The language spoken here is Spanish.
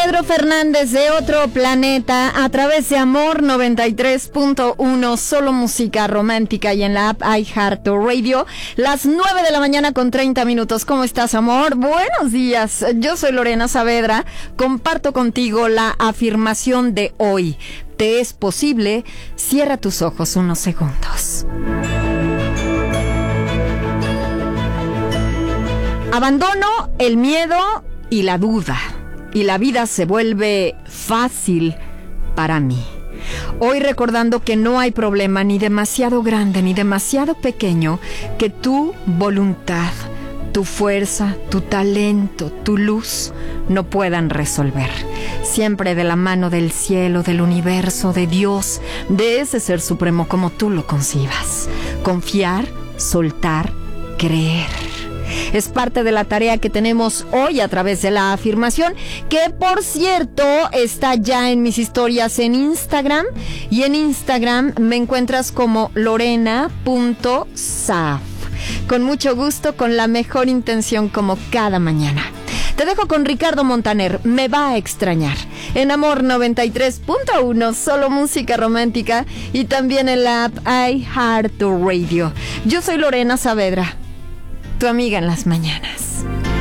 Pedro Fernández de Otro Planeta a través de Amor 93.1, solo música romántica, y en la app iHeartRadio, las 9 de la mañana con 30 minutos. ¿Cómo estás, amor? Buenos días. Yo soy Lorena Saavedra. Comparto contigo la afirmación de hoy. Te es posible. Cierra tus ojos unos segundos. Abandono el miedo y la duda, y la vida se vuelve fácil para mí. Hoy recordando que no hay problema ni demasiado grande ni demasiado pequeño que tu voluntad, tu fuerza, tu talento, tu luz no puedan resolver. Siempre de la mano del cielo, del universo, de Dios, de ese ser supremo como tú lo concibas. Confiar, soltar, creer. Es parte de la tarea que tenemos hoy a través de la afirmación, que por cierto está ya en mis historias en Instagram, y en Instagram me encuentras como lorena.saaf. Con mucho gusto, con la mejor intención, como cada mañana. Te dejo con Ricardo Montaner, Me va a extrañar, en Amor 93.1, solo música romántica, y también en la app iHeartRadio. Yo soy Lorena Saavedra, tu amiga en las mañanas.